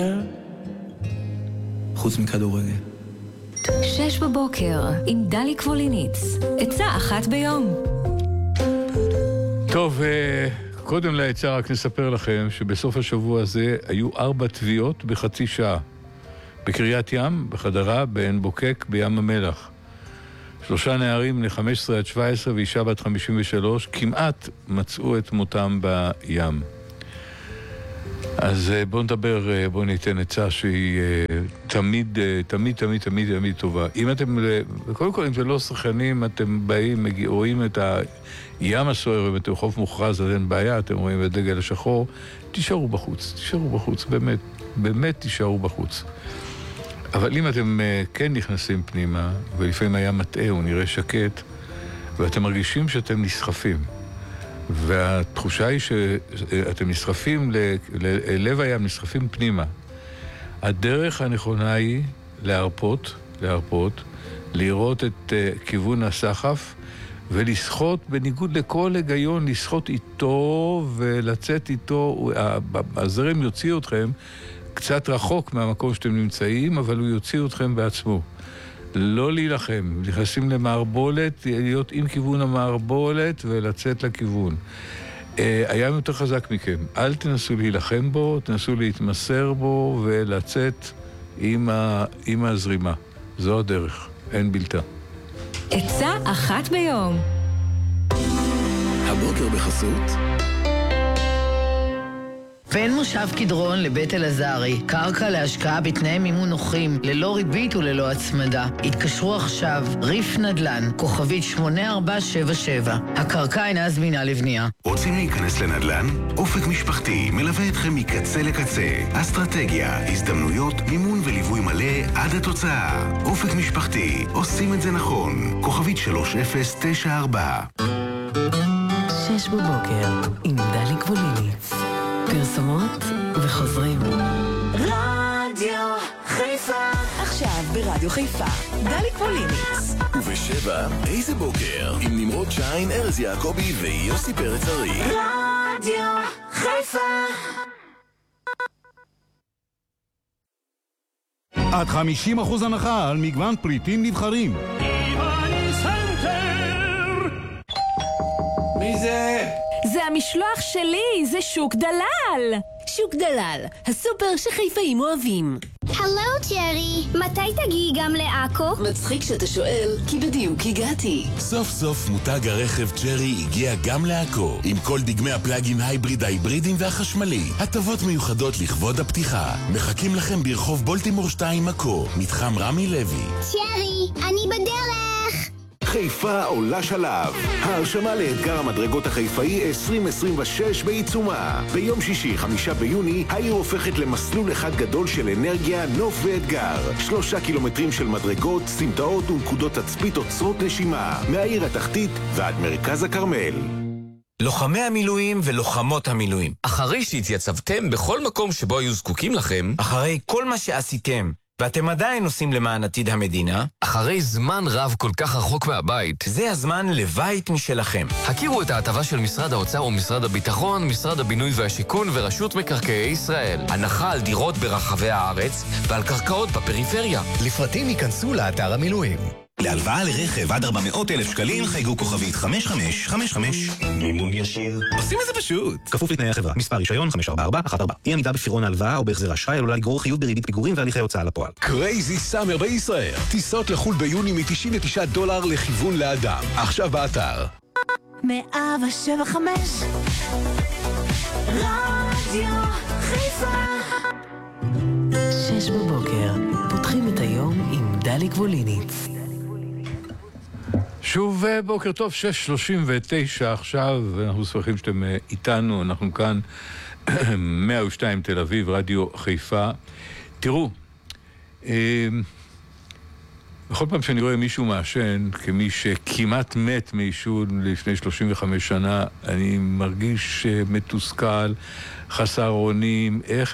חוץ מכדורגל. 6 בבוקר עם דלי קבוליניץ. עצה אחת ביום. טוב, קודם לעצה רק נספר לכם שבסוף השבוע הזה היו 4 תביעות בחצי שעה. בקריית ים, בחדרה, בעין בוקק, בים המלח. 3 נערים בני 15 עד 17 ואישה בת 53 כמעט מצאו את מותם בים. אז בואו ניתן עצה שהיא תמיד טובה. אם אתם, קודם כל אם זה לא שחקנים, אתם באים, רואים את הים הסוער ואתם חוף מוכרז, אז אין בעיה, אתם רואים את דגל השחור, תישארו בחוץ, באמת תישארו בחוץ. אבל אם אתם כן נכנסים פנימה, ולפעמים היה מטעה, הוא נראה שקט, ואתם מרגישים שאתם נסחפים, והתחושה היא שאתם נסחפים ללב הים, נסחפים פנימה. הדרך הנכונה היא להרפות, לראות את כיוון הסחף, ולשחות בניגוד לכל היגיון, לשחות איתו ולצאת איתו. הזרם יוציא אתכם קצת רחוק מהמקום שאתם נמצאים, אבל הוא יוציא אתכם בעצמו. לא להילחם, נכנסים למערבולת, להיות עם כיוון המערבולת ולצאת לכיוון. הים יותר חזק מכם. אל תנסו להילחם בו, תנסו להתמסר בו ולצאת עם הזרימה. זו הדרך, אין בלתה. עצה אחת ביום. הבוקר בחסות בין מושב קדרון לבית אלעזרי, קרקע להשקעה בתנאי מימון נוחים, ללא ריבית וללא הצמדה. התקשרו עכשיו, ריף נדל"ן, כוכבית 8477. הקרקע אינה זמינה לבנייה. רוצים להיכנס לנדל"ן? אופק משפחתי מלווה אתכם מקצה לקצה. אסטרטגיה, הזדמנויות, מימון וליווי מלא עד התוצאה. אופק משפחתי, עושים את זה נכון. כוכבית 3094. 6 בבוקר עם דלי קבוליניץ. פרסומות וחוזרים. רדיו חיפה. עכשיו ברדיו חיפה, דלי קבוליניץ. וב7, איזה בוקר, עם נמרוד שיין, ארז יעקבי ויוסי פרץ ארי. רדיו חיפה. עד 50% הנחה על מגוון פריטים נבחרים. מי זה? זה המשלוח שלי, זה שוק דלל. שוק דלל, הסופר שחיפאים אוהבים. הלו ג'רי, מתי תגיעי גם לעכו? מצחיק שאתה שואל, כי בדיוק הגעתי. סוף סוף מותג הרכב ג'רי הגיע גם לעכו, עם כל דגמי הפלאגין הייבריד, ההיברידים והחשמלי. הטבות מיוחדות לכבוד הפתיחה. מחכים לכם ברחוב בולטימור 2 עכו, מתחם רמי לוי. ג'רי, אני בדרך. חיפה עולה שלב. ההרשמה לאתגר המדרגות החיפאי 2026 בעיצומה. ביום שישי, 5 ביוני, העיר הופכת למסלול אחד גדול של אנרגיה, נוף ואתגר. 3 קילומטרים של מדרגות, סמטאות ונקודות תצפית עוצרות נשימה. מהעיר התחתית ועד מרכז הכרמל. לוחמי המילואים ולוחמות המילואים, אחרי שהתייצבתם בכל מקום שבו היו זקוקים לכם, אחרי כל מה שעשיתם, ואתם עדיין עושים למען עתיד המדינה, אחרי זמן רב כל כך רחוק מהבית, זה הזמן לבית משלכם. הכירו את ההטבה של משרד האוצר ומשרד הביטחון, משרד הבינוי והשיכון ורשות מקרקעי ישראל. הנחה על דירות ברחבי הארץ ועל קרקעות בפריפריה. לפרטים ייכנסו לאתר המילואים. להלוואה לרכב עד 400,000 שקלים חייגו כוכבית 5555. מימון ישיר. עושים את זה פשוט. כפוף לתנאי החברה. מספר רישיון 54414. אי עמידה בפירעון ההלוואה או בהחזר אשראי עלולה לגרור חיוב בריבית פיגורים והליכי הוצאה לפועל. קרייזי סאמר בישראל. טיסות לחול ביוני $99 לכיוון לאדם. עכשיו באתר. 175 רדיו חיפה. 6 בבוקר, פותחים את היום עם דלי קבוליניץ. שוב בוקר טוב, 6:39 עכשיו, אנחנו שמחים שאתם איתנו, אנחנו כאן 102 תל אביב, רדיו חיפה. תראו, בכל פעם שאני רואה מישהו מעשן, כמי שכמעט מת מעישון לפני 35 שנה, אני מרגיש מתוסכל, חסר אונים, איך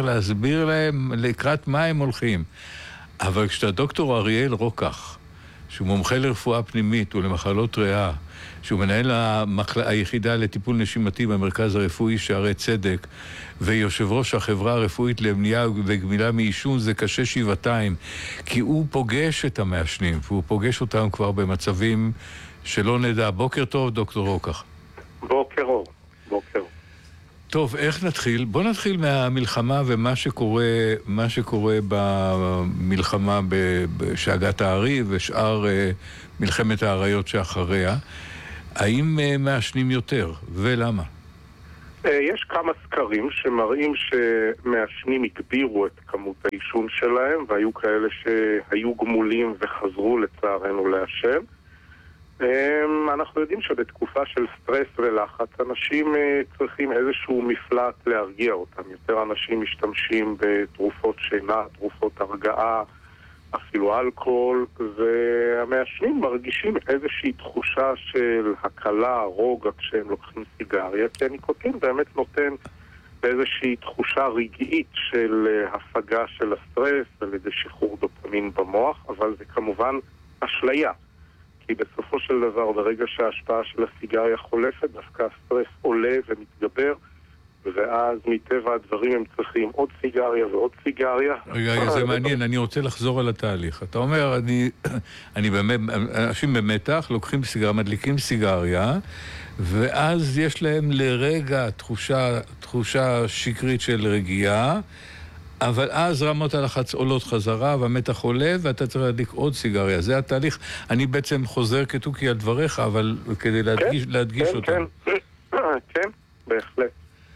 להסביר להם לקראת מה הם הולכים. אבל כשאתה דוקטור אריאל רוקח, שהוא מומחה לרפואה פנימית ולמחלות ריאה, שהוא מנהל היחידה לטיפול נשימתי במרכז הרפואי שערי צדק, ויושב ראש החברה הרפואית למניעה וגמילה מעישון, זה קשה שבעתיים, כי הוא פוגש את המעשנים, והוא פוגש אותם כבר במצבים שלא נדע. בוקר טוב, דוקטור רוקח. בוקר אור, בוקר. טוב, איך נתחיל? בוא נתחיל מהמלחמה ומה שקורה במלחמה בשאגת הארי ושאר מלחמת האריות שאחריה. האם מעשנים יותר, ולמה? יש כמה סקרים שמראים שמעשנים הגבירו את כמות העישון שלהם, והיו כאלה שהיו גמולים וחזרו לצערנו לעשן. אנחנו יודעים שבתקופה של סטרס ולחץ אנשים צריכים איזשהו מפלט להרגיע אותם. יותר אנשים משתמשים בתרופות שינה, תרופות הרגעה, אפילו אלכוהול, והמעשנים מרגישים איזושהי תחושה של הקלה, רוגע כשהם לוקחים סיגריה, כי הניקוטין באמת נותן איזושהי תחושה רגעית של הפגה של הסטרס על ידי שחרור דופמין במוח, אבל זה כמובן אשליה. כי בסופו של דבר, ברגע שההשפעה של הסיגריה חולפת, דווקא הסטרס עולה ומתגבר, ואז מטבע הדברים הם צריכים עוד סיגריה ועוד סיגריה. רגע, זה מעניין, אני רוצה לחזור על התהליך. אתה אומר, אנשים במתח לוקחים סיגריה, מדליקים סיגריה, ואז יש להם לרגע תחושה שקרית של רגיעה, אבל אז רמות הלחץ עולות חזרה, והמתח עולה, ואתה צריך להדליק עוד סיגריה. זה התהליך. אני בעצם חוזר כתוקי על דבריך, אבל כדי להדגיש אותם. כן, בהחלט.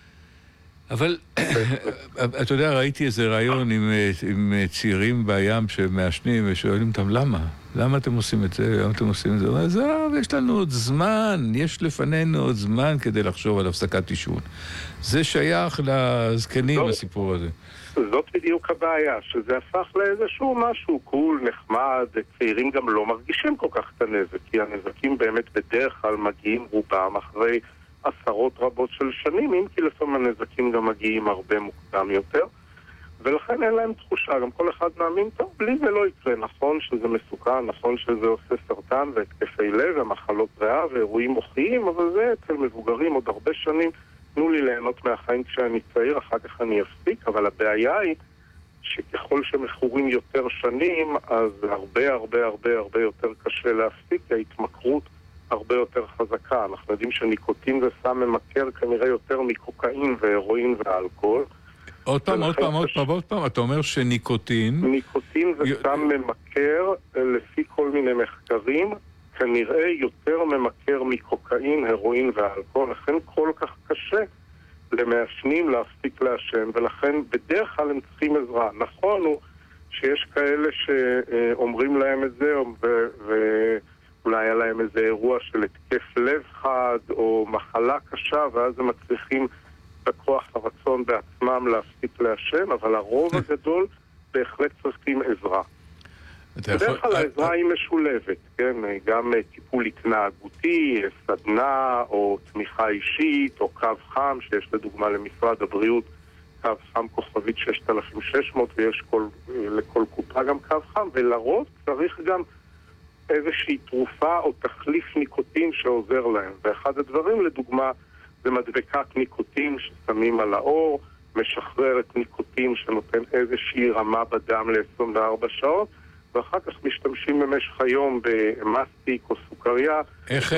אבל, אתה יודע, ראיתי איזה רעיון עם צעירים בים שמעשנים ושואלים אותם, למה? למה אתם עושים את זה? למה אתם עושים את זה? זהו, יש לנו עוד זמן, יש לפנינו עוד זמן כדי לחשוב על הפסקת עישון. זה שייך לזקנים, הסיפור הזה. זאת בדיוק הבעיה, שזה הפך לאיזשהו משהו קול, נחמד, צעירים גם לא מרגישים כל כך את הנזק, כי הנזקים באמת בדרך כלל מגיעים רובם אחרי עשרות רבות של שנים, אם כי לפעמים הנזקים גם מגיעים הרבה מוקדם יותר, ולכן אין להם תחושה, גם כל אחד מאמין, טוב, בלי זה לא יקרה, נכון שזה מסוכן, נכון שזה עושה סרטן והתקפי לב ומחלות ריאה ואירועים מוחיים, אבל זה אצל מבוגרים עוד הרבה שנים, תנו לי ליהנות מהחיים כשאני צעיר, אחר כך אני אפסיק, אבל הבעיה היא שככל שמכורים יותר שנים, אז הרבה הרבה הרבה הרבה יותר קשה להפסיק, כי ההתמכרות הרבה יותר חזקה. אנחנו יודעים שניקוטין זה סם ממכר כנראה יותר מקוקאין והרואין ואלכוהול. עוד פעם, אתה אומר שניקוטין... ניקוטין זה סם ממכר, לפי כל מיני מחקרים, כנראה יותר ממכר מקוקאין, הרואין ואלכוהול, לכן כל כך קשה למעשנים להפסיק לעשן, ולכן בדרך כלל הם צריכים עזרה. נכון הוא שיש כאלה שאומרים להם את זה, ואולי היה להם איזה אירוע של התקף לב חד, או מחלה קשה, ואז הם מצליחים בכוח הרצון בעצמם להפסיק לעשן, אבל הרוב הגדול בהחלט צריכים עזרה. בדרך כלל העזרה היא משולבת, כן? גם טיפול התנהגותי, סדנה או תמיכה אישית או קו חם, שיש לדוגמה למשרד הבריאות קו חם כוכבית 6600 ויש לכל קופה גם קו חם, ולרוב צריך גם איזושהי תרופה או תחליף ניקוטין שעוזר להם. ואחד הדברים לדוגמה זה מדבקת ניקוטין ששמים על האור, משחררת ניקוטין שנותן איזושהי רמה בדם ל-24 שעות, ואחר כך משתמשים במשך היום במסטיק או סוכריה. איך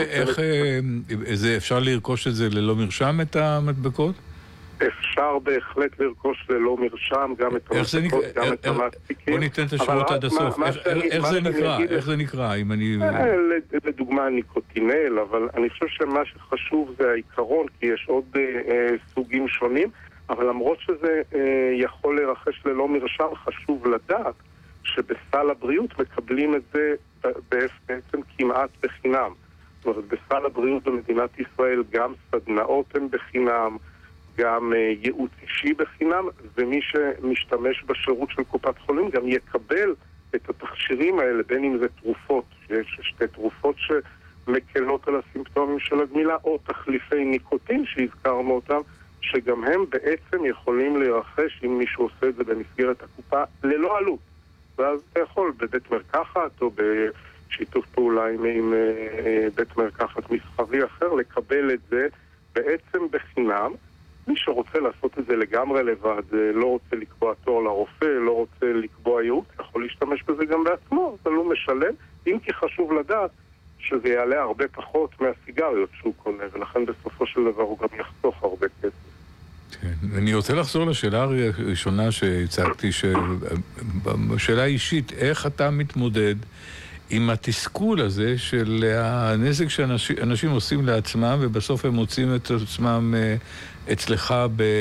אפשר לרכוש את זה ללא מרשם, את המדבקות? אפשר בהחלט לרכוש ללא מרשם, גם את המדבקות, גם את המסטיקים. בוא ניתן את השורות עד הסוף. איך זה נקרא? לדוגמה ניקוטינל, אבל אני חושב שמה שחשוב זה העיקרון, כי יש עוד סוגים שונים, אבל למרות שזה יכול לרכש ללא מרשם, חשוב לדעת שבסל הבריאות מקבלים את זה בעצם כמעט בחינם. זאת אומרת, בסל הבריאות במדינת ישראל גם סדנאות הן בחינם, גם ייעוץ אישי בחינם, ומי שמשתמש בשירות של קופת חולים גם יקבל את התכשירים האלה, בין אם זה תרופות, יש שתי תרופות שמקלות על הסימפטומים של הגמילה, או תחליפי ניקוטין שהזכרנו אותם, שגם הם בעצם יכולים לרכש אם מישהו עושה את זה במסגרת הקופה ללא עלות. ואז אתה יכול בבית מרקחת או שיתוף פעולה עם בית מרקחת מסחרי אחר, לקבל את זה בעצם בחינם. מי שרוצה לעשות את זה לגמרי לבד, לא רוצה לקבוע תור לרופא, לא רוצה לקבוע ייעוץ, יכול להשתמש בזה גם בעצמו, אבל הוא משלם, אם כי חשוב לדעת שזה יעלה הרבה פחות מהסיגריות שהוא קונה, ולכן בסופו של דבר הוא גם יחסוך הרבה כסף. כן. אני רוצה לחזור לשאלה הראשונה שהצגתי, שאלה אישית, איך אתה מתמודד עם התסכול הזה של הנזק שאנשים עושים לעצמם, ובסוף הם מוצאים את עצמם אצלך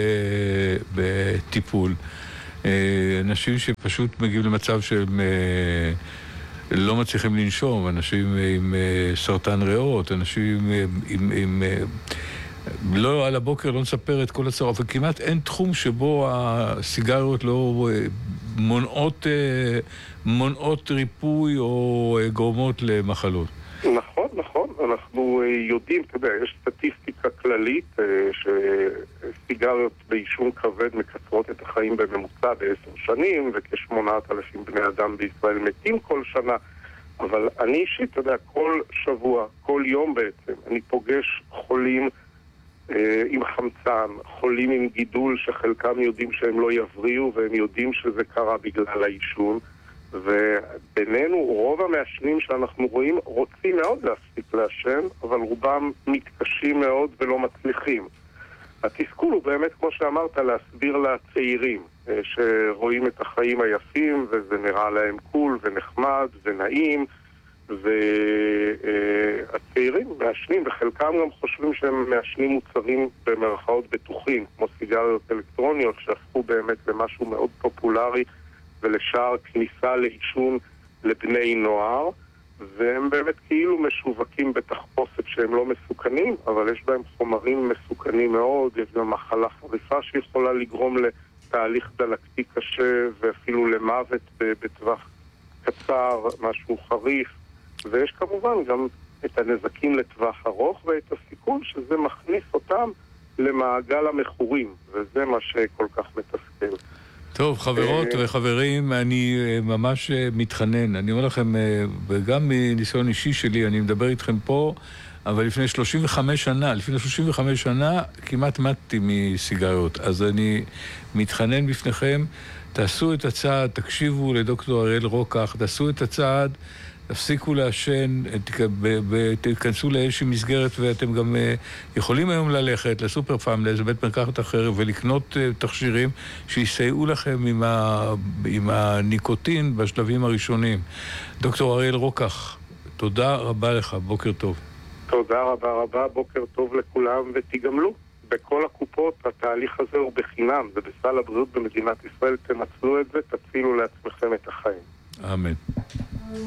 בטיפול. אנשים שפשוט מגיעים למצב שהם לא מצליחים לנשום, אנשים עם סרטן ריאות, אנשים עם לא על הבוקר לא נספר את כל הצרה, וכמעט אין תחום שבו הסיגריות לא מונעות ריפוי או גורמות למחלות. נכון, נכון. אנחנו יודעים, אתה יודע, יש סטטיסטיקה כללית שסיגריות בעישון כבד מקצרות את החיים בממוצע ב10 שנים, וכ8,000 בני אדם בישראל מתים כל שנה. אבל אני אישית, אתה יודע, כל שבוע, כל יום בעצם, אני פוגש חולים עם חמצן, חולים עם גידול שחלקם יודעים שהם לא יבריאו, והם יודעים שזה קרה בגלל העישון. ובינינו, רוב המעשנים שאנחנו רואים רוצים מאוד להפסיק לעשן, אבל רובם מתקשים מאוד ולא מצליחים. התסכול הוא באמת, כמו שאמרת, להסביר לצעירים שרואים את החיים היפים וזה נראה להם קול ונחמד ונעים, והצעירים מעשנים, וחלקם גם חושבים שהם מעשנים מוצרים במרכאות בטוחים, כמו סיגריות אלקטרוניות שהפכו באמת למשהו מאוד פופולרי ולשאר כניסה לעישון לבני נוער, והם באמת כאילו משווקים בתחפושת שהם לא מסוכנים, אבל יש בהם חומרים מסוכנים מאוד, יש גם מחלה חריפה שיכולה לגרום לתהליך דלקתי קשה ואפילו למוות בטווח קצר, משהו חריף, ויש כמובן גם את הנזקים לטווח ארוך ואת הסיכון שזה מכניס אותם למעגל המכורים, וזה מה שכל כך מתסכל. טוב, חברות וחברים, אני ממש מתחנן. אני אומר לכם, וגם מניסיון אישי שלי, אני מדבר איתכם פה, אבל לפני 35 שנה כמעט מתתי מסיגריות. אז אני מתחנן בפניכם, תעשו את הצעד, תקשיבו לדוקטור אריאל רוקח, תעשו את הצעד, תפסיקו לעשן, תיכנסו לאיזושהי מסגרת, ואתם גם יכולים היום ללכת לסופר פארם, לאיזה בית מרקחת אחר, ולקנות תכשירים שיסייעו לכם עם הניקוטין בשלבים הראשונים. דוקטור אריאל רוקח, תודה רבה לך, בוקר טוב. תודה רבה, בוקר טוב לכולם, ותיגמלו. בכל הקופות התהליך הזה הוא בחינם, זה בסל הבריאות במדינת ישראל, תנצלו את זה, תצילו לעצמכם את החיים. אמן.